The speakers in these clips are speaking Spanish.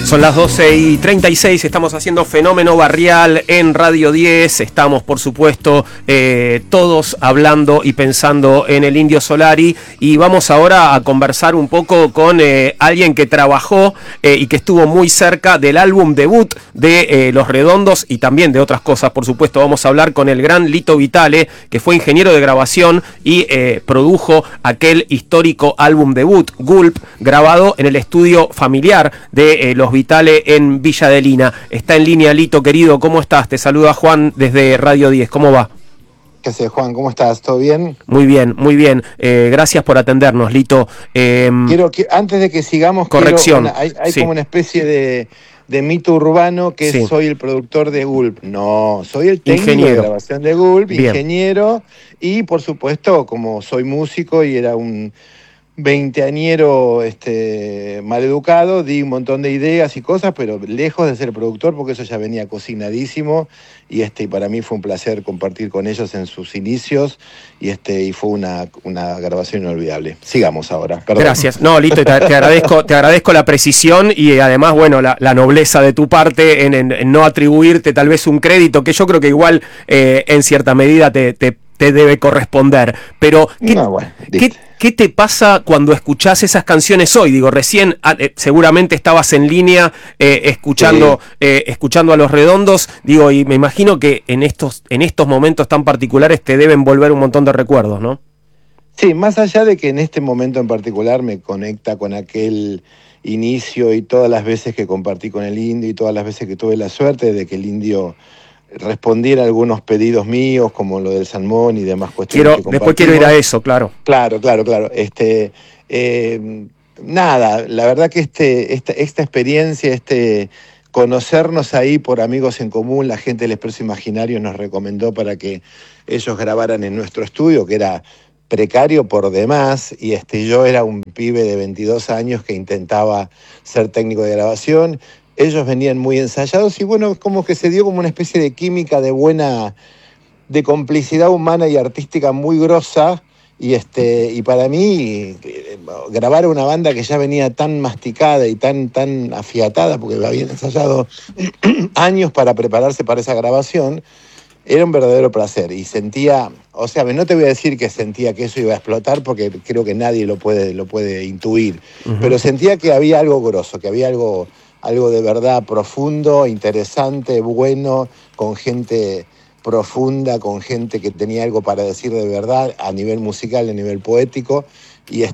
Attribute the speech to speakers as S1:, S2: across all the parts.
S1: Son las 12:36, estamos haciendo Fenómeno Barrial en Radio 10, estamos por supuesto todos hablando y pensando en el Indio Solari y vamos ahora a conversar un poco con alguien que trabajó y que estuvo muy cerca del álbum debut de Los Redondos y también de otras cosas, por supuesto. Vamos a hablar con el gran Lito Vitale, que fue ingeniero de grabación y produjo aquel histórico álbum debut, Gulp, grabado en el estudio familiar de Los Vitale en Villa de Lina. Está en línea, Lito, querido, ¿cómo estás? Te saluda Juan desde Radio 10, ¿cómo va?
S2: ¿Qué haces, Juan? ¿Cómo estás? ¿Todo bien?
S1: Muy bien, muy bien. Gracias por atendernos, Lito.
S2: Quiero que, antes de que sigamos,
S1: corrección.
S2: Hay
S1: Sí.
S2: como una especie de mito urbano que
S1: Sí.
S2: soy el productor de Gulp. No, soy el técnico
S1: Ingeniero.
S2: de grabación de Gulp,
S1: Bien.
S2: ingeniero, y por supuesto, como soy músico y era un veinteañero maleducado, di un montón de ideas y cosas, pero lejos de ser productor, porque eso ya venía cocinadísimo, y para mí fue un placer compartir con ellos en sus inicios, y fue una grabación inolvidable. Sigamos ahora, perdón.
S1: Gracias. No, Lito, te agradezco la precisión y además, bueno, la nobleza de tu parte en no atribuirte tal vez un crédito que yo creo que igual en cierta medida te debe corresponder. Pero, ¿qué te pasa cuando escuchás esas canciones hoy? Digo, recién seguramente estabas en línea escuchando a Los Redondos, digo, y me imagino que en estos momentos tan particulares te deben volver un montón de recuerdos, ¿no?
S2: Sí, más allá de que en este momento en particular me conecta con aquel inicio y todas las veces que compartí con el Indio y todas las veces que tuve la suerte de que el Indio respondiera a algunos pedidos míos, como lo del salmón y demás cuestiones.
S1: Después quiero ir a eso, claro.
S2: Claro. Nada, la verdad que esta experiencia, conocernos ahí por amigos en común, la gente del Expreso Imaginario nos recomendó para que ellos grabaran en nuestro estudio, que era precario por demás, y yo era un pibe de 22 años que intentaba ser técnico de grabación. Ellos venían muy ensayados y bueno, como que se dio como una especie de química de complicidad humana y artística muy grosa, y para mí grabar una banda que ya venía tan masticada y tan afiatada, porque habían ensayado años para prepararse para esa grabación, era un verdadero placer y sentía, o sea, no te voy a decir que sentía que eso iba a explotar porque creo que nadie lo puede intuir, pero sentía que había algo grosso, que había algo de verdad profundo, interesante, bueno, con gente profunda, con gente que tenía algo para decir de verdad a nivel musical, a nivel poético, y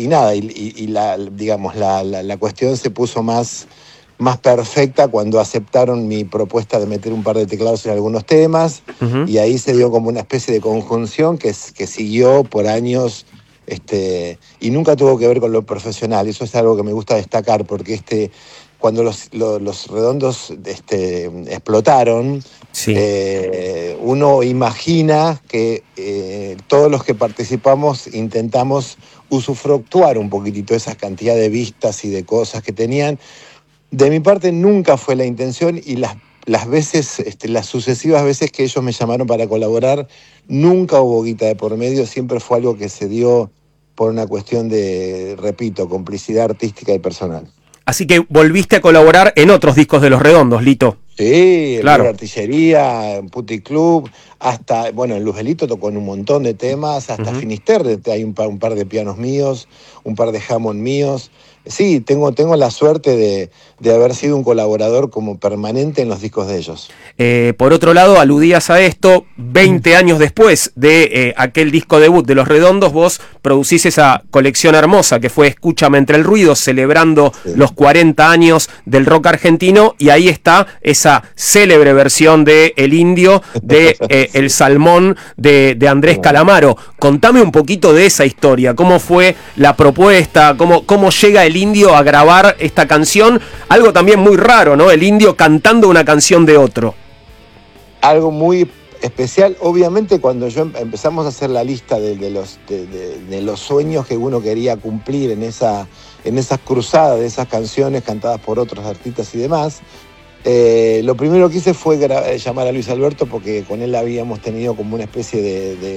S2: la cuestión se puso más perfecta cuando aceptaron mi propuesta de meter un par de teclados en algunos temas, y ahí se dio como una especie de conjunción que siguió por años, y nunca tuvo que ver con lo profesional. Eso es algo que me gusta destacar, porque cuando los Redondos explotaron,
S1: sí.
S2: Uno imagina que todos los que participamos intentamos usufructuar un poquitito esa cantidad de vistas y de cosas que tenían. De mi parte nunca fue la intención, y las sucesivas veces que ellos me llamaron para colaborar, nunca hubo guita de por medio, siempre fue algo que se dio por una cuestión de, repito, complicidad artística y personal.
S1: Así que volviste a colaborar en otros discos de Los Redondos, Lito.
S2: Sí,
S1: claro.
S2: En Artillería, en Putti Club, hasta, bueno, en Luzelito tocó en un montón de temas, hasta Finisterre hay un par de pianos míos, un par de Hammond míos. Sí, tengo la suerte de haber sido un colaborador como permanente en los discos de ellos.
S1: Por otro lado, aludías a esto, 20 años después de aquel disco debut de Los Redondos, vos producís esa colección hermosa que fue Escúchame entre el ruido, celebrando los 40 años del rock argentino, y ahí está esa célebre versión de El Indio, de El Salmón de Andrés Calamaro. Contame un poquito de esa historia, cómo fue la propuesta, cómo llega el Indio a grabar esta canción, algo también muy raro, ¿no? El Indio cantando una canción de otro.
S2: Algo muy especial, obviamente, cuando empezamos a hacer la lista de los sueños que uno quería cumplir en esas cruzadas de esas canciones cantadas por otros artistas y demás, lo primero que hice fue llamar a Luis Alberto, porque con él habíamos tenido como una especie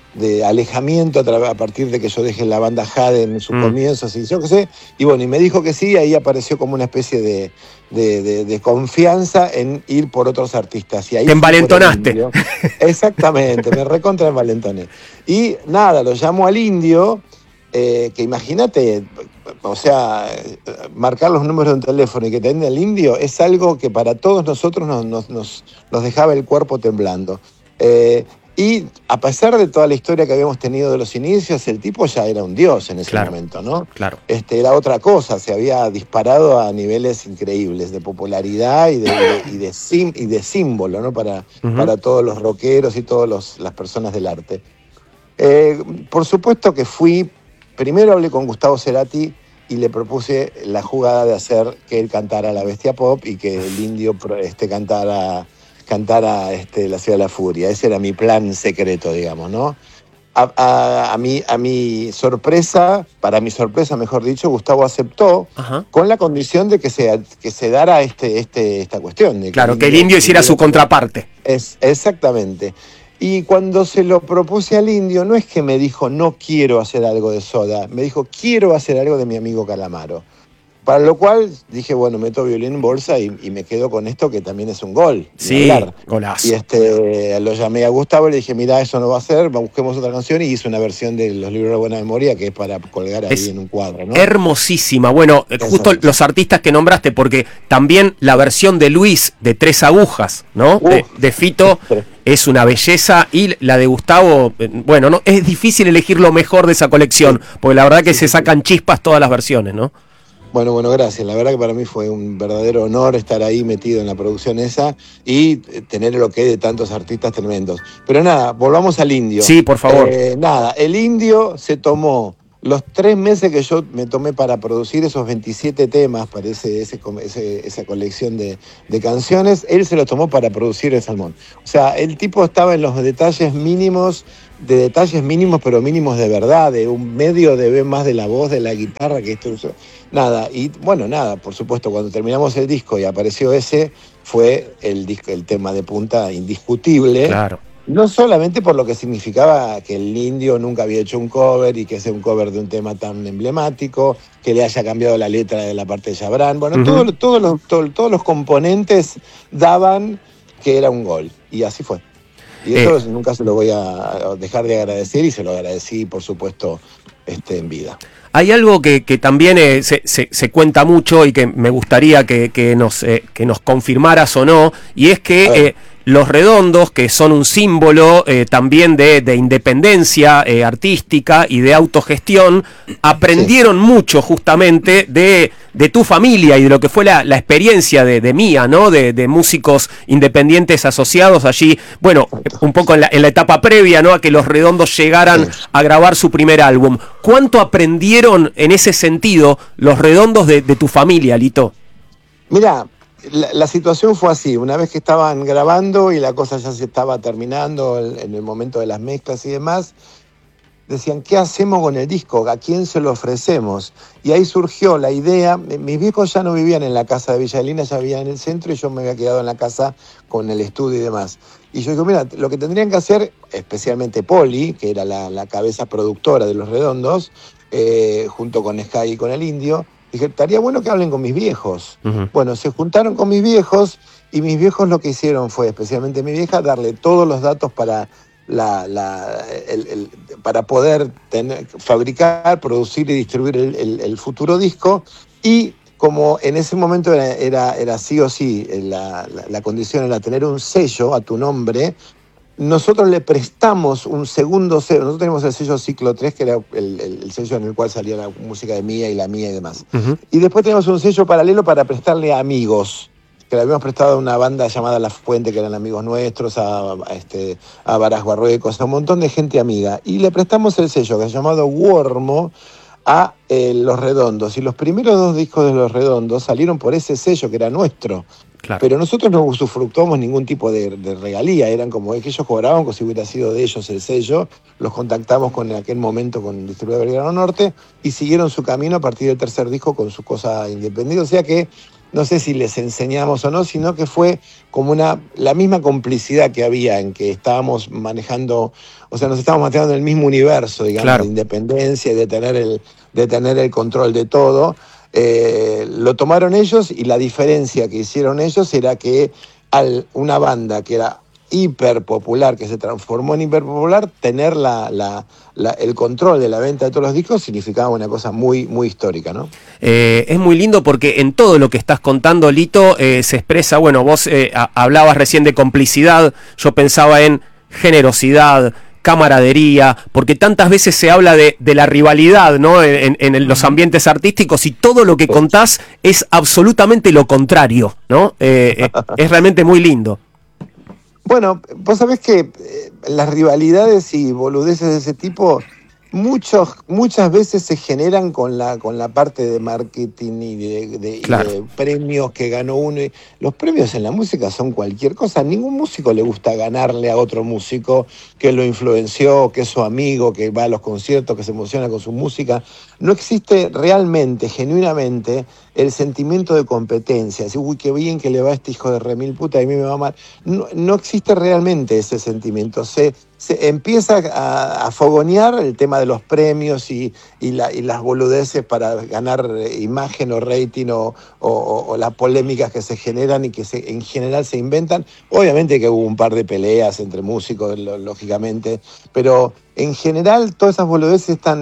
S2: de alejamiento a partir de que yo dejé la banda Jade en su comienzo, así, yo qué sé, y bueno, y me dijo que sí, ahí apareció como una especie de confianza en ir por otros artistas. Y ahí
S1: te envalentonaste.
S2: Exactamente, me recontra envalentoné. Y nada, lo llamo al Indio, que imagínate, o sea, marcar los números de un teléfono y que te atienda el Indio es algo que para todos nosotros nos dejaba el cuerpo temblando. Y a pesar de toda la historia que habíamos tenido de los inicios, el tipo ya era un dios en ese momento, ¿no?
S1: Claro.
S2: Era otra cosa, se había disparado a niveles increíbles de popularidad y de símbolo, ¿no? Para todos los rockeros y todas las personas del arte. Por supuesto que primero hablé con Gustavo Cerati y le propuse la jugada de hacer que él cantara La Bestia Pop y que el Indio cantara La Ciudad de la Furia. Ese era mi plan secreto, digamos, ¿no? A mi sorpresa, para mi sorpresa, mejor dicho, Gustavo aceptó con la condición de que se dara esta cuestión. De
S1: claro, que el Indio hiciera su contraparte.
S2: Exactamente. Y cuando se lo propuse al Indio, no es que me dijo, no quiero hacer algo de Soda, me dijo, quiero hacer algo de mi amigo Calamaro. Para lo cual dije, bueno, meto violín en bolsa y me quedo con esto que también es un gol.
S1: Sí, golazo.
S2: Y lo llamé a Gustavo y le dije, mira, eso no va a ser, busquemos otra canción, y hice una versión de Los Libros de Buena Memoria que es para colgar ahí en un cuadro, ¿no?
S1: Hermosísima. Bueno, justo los artistas que nombraste, porque también la versión de Luis de Tres Agujas, ¿no? De Fito es una belleza, y la de Gustavo, bueno, no es difícil elegir lo mejor de esa colección, porque la verdad que se sacan chispas todas las versiones, ¿no?
S2: Bueno, gracias. La verdad que para mí fue un verdadero honor estar ahí metido en la producción esa y tener el ok de tantos artistas tremendos. Pero nada, volvamos al Indio.
S1: Sí, por favor.
S2: El Indio se tomó los 3 meses que yo me tomé para producir esos 27 temas para esa colección de canciones, él se los tomó para producir El Salmón. O sea, el tipo estaba en los detalles mínimos, pero mínimos de verdad, de un medio de ver más de la voz, de la guitarra, que esto. Nada, y bueno, por supuesto, cuando terminamos el disco y apareció ese, fue el tema de punta indiscutible.
S1: Claro.
S2: No solamente por lo que significaba que el Indio nunca había hecho un cover y que sea un cover de un tema tan emblemático, que le haya cambiado la letra de la parte de Chabrán. Bueno, todos los componentes daban que era un gol, y así fue. Y eso nunca se lo voy a dejar de agradecer, y se lo agradecí, por supuesto, en vida.
S1: Hay algo que también se cuenta mucho y que me gustaría que nos confirmaras o no, y es que Los Redondos, que son un símbolo también de independencia artística y de autogestión, aprendieron mucho justamente de tu familia y de lo que fue la experiencia de Mía, ¿no? De músicos independientes asociados allí, bueno, un poco en la etapa previa, ¿no? A que Los Redondos llegaran a grabar su primer álbum. ¿Cuánto aprendieron en ese sentido Los Redondos de tu familia, Lito?
S2: Mirá, la situación fue así. Una vez que estaban grabando y la cosa ya se estaba terminando en el momento de las mezclas y demás, decían, ¿qué hacemos con el disco? ¿A quién se lo ofrecemos? Y ahí surgió la idea. Mis viejos ya no vivían en la casa de Villa Adelina, ya vivían en el centro, y yo me había quedado en la casa con el estudio y demás. Y yo digo, mira, lo que tendrían que hacer, especialmente Poli, que era la cabeza productora de Los Redondos, junto con Sky y con el Indio, dije, estaría bueno que hablen con mis viejos. Bueno, se juntaron con mis viejos, y mis viejos lo que hicieron fue, especialmente mi vieja, darle todos los datos para para poder fabricar, producir y distribuir el futuro disco. Y como en ese momento era sí o sí, la condición era tener un sello a tu nombre, nosotros le prestamos un segundo sello. Nosotros tenemos el sello Ciclo 3, que era el sello en el cual salía la música de Mía y la mía y demás. Y después tenemos un sello paralelo para prestarle a amigos, que le habíamos prestado a una banda llamada La Fuente, que eran amigos nuestros, a Baras Barruecos, a un montón de gente amiga. Y le prestamos el sello, que es llamado Wormo, a Los Redondos. Y los primeros 2 discos de Los Redondos salieron por ese sello, que era nuestro. Claro. Pero nosotros no usufructuamos ningún tipo de regalía, eran como que ellos cobraban, como si hubiera sido de ellos el sello. Los contactamos en aquel momento con el distribuidor Belgrano Norte y siguieron su camino a partir del tercer disco con su cosa independiente. O sea que no sé si les enseñamos o no, sino que fue como la misma complicidad que había en que estábamos manejando, o sea, nos estábamos manejando en el mismo universo, digamos,
S1: Claro.
S2: de independencia y de tener el control de todo. Lo tomaron ellos, y la diferencia que hicieron ellos era que una banda que era hiper popular, que se transformó en hiper popular, tener el control de la venta de todos los discos significaba una cosa muy, muy histórica, ¿no?
S1: Es muy lindo porque en todo lo que estás contando, Lito, se expresa, bueno, vos hablabas recién de complicidad, yo pensaba en generosidad, camaradería, porque tantas veces se habla de la rivalidad, ¿no? En los ambientes artísticos, y todo lo que contás es absolutamente lo contrario, ¿no? Es realmente muy lindo.
S2: Bueno, vos sabés que las rivalidades y boludeces de ese tipo muchas veces se generan con la parte de marketing y
S1: Claro.
S2: de premios que ganó uno. Y los premios en la música son cualquier cosa. A ningún músico le gusta ganarle a otro músico que lo influenció, que es su amigo, que va a los conciertos, que se emociona con su música. No existe realmente, genuinamente, el sentimiento de competencia. Decir, uy, qué bien que le va a este hijo de remil puta y a mí me va mal. No existe realmente ese sentimiento. Se empieza a fogonear el tema de los premios y las boludeces para ganar imagen o rating o las polémicas que se generan y que en general se inventan. Obviamente que hubo un par de peleas entre músicos, lógicamente, pero en general todas esas boludeces están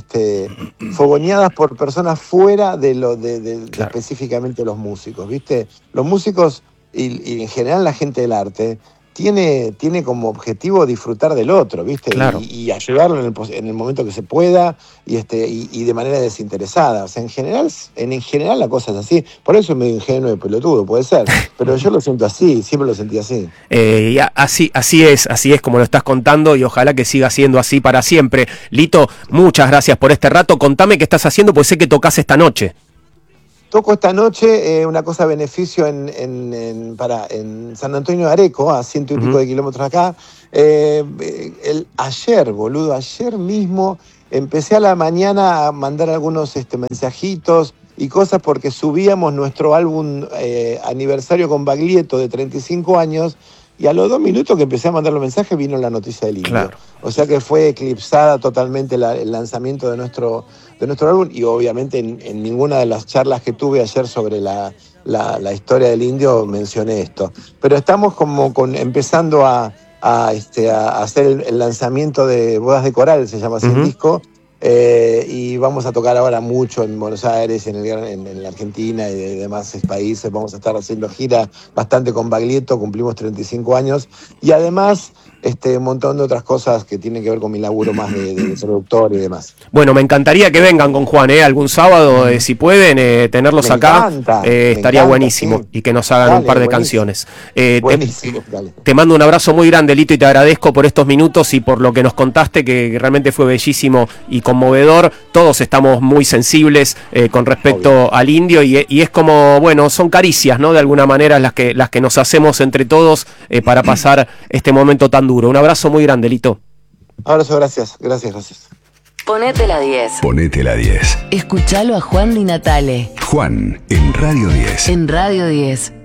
S2: fogoneadas por personas fuera de
S1: Claro.
S2: específicamente los músicos, ¿viste? Los músicos y en general la gente del arte tiene como objetivo disfrutar del otro, ¿viste?
S1: Claro.
S2: Y ayudarlo en el momento que se pueda y de manera desinteresada. O sea, en general la cosa es así. Por eso es medio ingenuo y pelotudo, puede ser. Pero yo lo siento así, siempre lo sentí así.
S1: Y así es como lo estás contando, y ojalá que siga siendo así para siempre. Lito, muchas gracias por este rato. Contame qué estás haciendo, pues sé que tocas esta noche.
S2: Toco esta noche una cosa a beneficio en San Antonio de Areco, a 100 y pico de kilómetros acá. Ayer mismo empecé a la mañana a mandar algunos mensajitos y cosas porque subíamos nuestro álbum aniversario con Baglietto de 35 años, y a los 2 minutos que empecé a mandar los mensajes vino la noticia del Indio.
S1: Claro.
S2: O sea que fue eclipsada totalmente el lanzamiento de nuestro álbum, y obviamente en ninguna de las charlas que tuve ayer sobre la historia del Indio mencioné esto. Pero estamos como empezando a hacer el lanzamiento de Bodas de Coral, se llama así el disco, y vamos a tocar ahora mucho en Buenos Aires, en la Argentina y de demás países. Vamos a estar haciendo gira bastante con Baglietto, cumplimos 35 años, y además un montón de otras cosas que tienen que ver con mi laburo más de productor y demás.
S1: Bueno, me encantaría que vengan con Juan, algún sábado, si pueden, tenerlos
S2: Me
S1: acá.
S2: encanta,
S1: Estaría buenísimo,
S2: sí.
S1: y que nos hagan
S2: Dale,
S1: un par de
S2: buenísimo.
S1: canciones.
S2: Buenísimo, dale.
S1: Te mando un abrazo muy grande, Lito, y te agradezco por estos minutos y por lo que nos contaste, que realmente fue bellísimo y conmovedor. Todos estamos muy sensibles con respecto al Indio, y es como, bueno, son caricias, ¿no? De alguna manera las que nos hacemos entre todos para pasar este momento tan duro. Un abrazo muy grande, Lito.
S2: Abrazo, gracias.
S3: Ponete la 10.
S4: Ponete la 10.
S3: Escuchalo a Juan Di Natale
S4: Juan en Radio 10.
S3: en Radio 10.